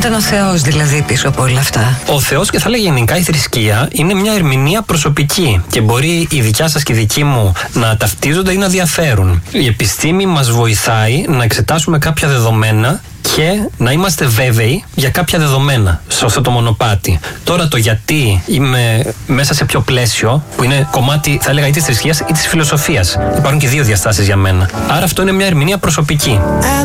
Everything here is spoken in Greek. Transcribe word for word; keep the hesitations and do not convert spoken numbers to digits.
ήταν ο Θεός δηλαδή πίσω από όλα αυτά? Ο Θεός, και θα λέγει γενικά η θρησκεία, είναι μια ερμηνεία προσωπική και μπορεί η δικιά σας και η δική μου να ταυτίζονται ή να διαφέρουν. Η επιστήμη μας βοηθάει να εξετάσουμε κάποια δεδομένα και να είμαστε βέβαιοι για κάποια δεδομένα σε αυτό το μονοπάτι. Τώρα το γιατί είμαι μέσα σε ποιο πλαίσιο, που είναι κομμάτι, θα έλεγα, ή της θρησκείας ή της φιλοσοφίας. Υπάρχουν και δύο διαστάσεις για μένα. Άρα αυτό είναι μια ερμηνεία προσωπική.